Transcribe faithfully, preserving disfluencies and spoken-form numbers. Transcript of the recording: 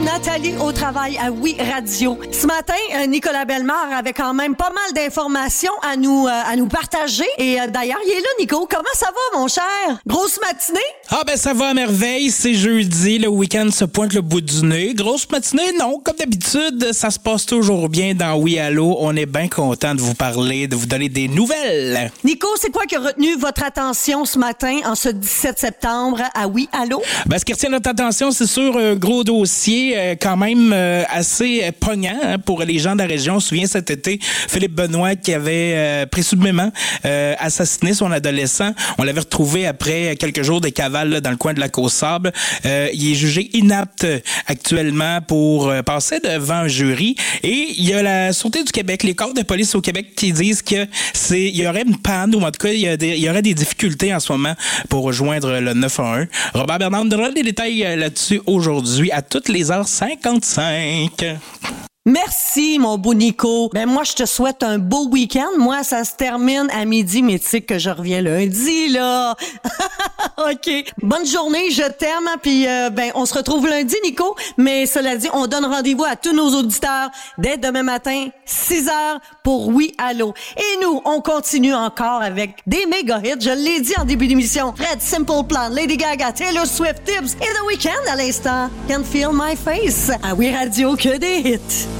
Nathalie au travail à Oui Radio. Ce matin, Nicolas Bellemare avait quand même pas mal d'informations à nous, euh, à nous partager. Et euh, d'ailleurs, il est là, Nico. Comment ça va, mon cher? Grosse matinée? Ah ben ça va à merveille, c'est jeudi, le week-end se pointe le bout du nez. Grosse matinée, non, comme d'habitude, ça se passe toujours bien dans Oui Allo. On est bien content de vous parler, de vous donner des nouvelles. Nico, c'est quoi qui a retenu votre attention ce matin, en ce dix-sept septembre, à Oui Allo? Ben, ce qui retient notre attention, c'est sûr, un gros dossier euh, quand même euh, assez pognant hein, pour les gens de la région. On se souvient cet été, Philippe Benoît qui avait euh, présumément euh, assassiné son adolescent. On l'avait retrouvé après quelques jours de cavale là, dans le coin de la Côte-Sable. Euh, il est jugé inapte actuellement pour euh, passer devant un jury. Et il y a la Sûreté du Québec, les corps de police au Québec qui disent que c'est il y aurait une panne ou en tout cas il y, a des, il y aurait des difficultés en ce moment pour rejoindre le neuf un un. Robert Bernard nous donnera des détails là-dessus aujourd'hui à toutes les heures cinquante-cinq. Merci, mon beau Nico. Ben, moi, je te souhaite un beau week-end. Moi, ça se termine à midi, mais tu sais que je reviens lundi, là. OK. Bonne journée, je t'aime. Puis, euh, ben, on se retrouve lundi, Nico. Mais cela dit, on donne rendez-vous à tous nos auditeurs dès demain matin, six heures, pour Oui Allo. Et nous, on continue encore avec des méga hits. Je l'ai dit en début d'émission. Fred, Simple Plan, Lady Gaga, Taylor Swift, Tibbs et The Weeknd à l'instant. Can't Feel My Face. À Oui Radio, que des hits.